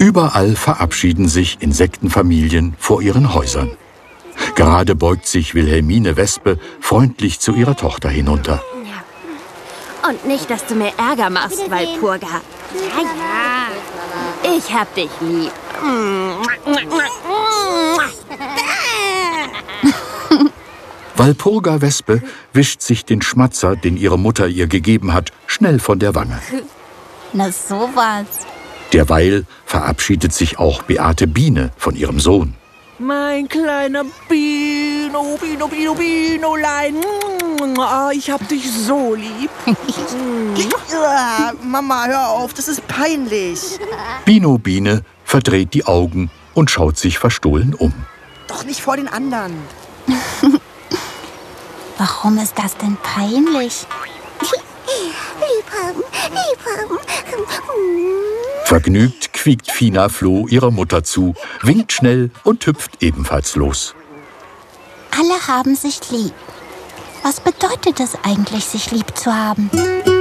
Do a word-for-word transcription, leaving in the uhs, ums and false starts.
Überall verabschieden sich Insektenfamilien vor ihren Häusern. Gerade beugt sich Wilhelmine Wespe freundlich zu ihrer Tochter hinunter. Und nicht, dass du mir Ärger machst, Walpurga. Ja, ja. Ich hab dich lieb. Walpurga Wespe wischt sich den Schmatzer, den ihre Mutter ihr gegeben hat, schnell von der Wange. Na sowas. Derweil verabschiedet sich auch Beate Biene von ihrem Sohn. Mein kleiner Bino, Bino, Bino, Binolein. Oh, ich hab dich so lieb. Ja, Mama, hör auf, das ist peinlich. Bino Biene verdreht die Augen und schaut sich verstohlen um. Doch nicht vor den anderen. Warum ist das denn peinlich? Liebhaben, Liebhaben. Vergnügt quiekt Fina Floh ihrer Mutter zu, winkt schnell und hüpft ebenfalls los. Alle haben sich lieb. Was bedeutet es eigentlich, sich lieb zu haben?